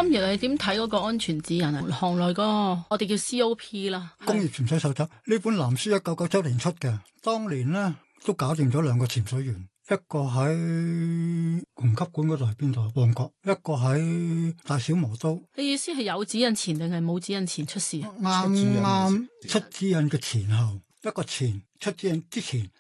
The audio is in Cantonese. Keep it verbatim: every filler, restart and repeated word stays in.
今日你點睇嗰個安全指引啊？行內嗰個我哋叫 C O P 啦， 工業潛水守則呢本藍書一九九七年出嘅，當年呢都搞掂咗兩個潛水員，一個喺紅級館嗰度係邊度？旺角，一個喺大小磨刀。 你意思係有指引前定係冇指引前出事？ 啱啱出指引嘅前後，一個前出指引之前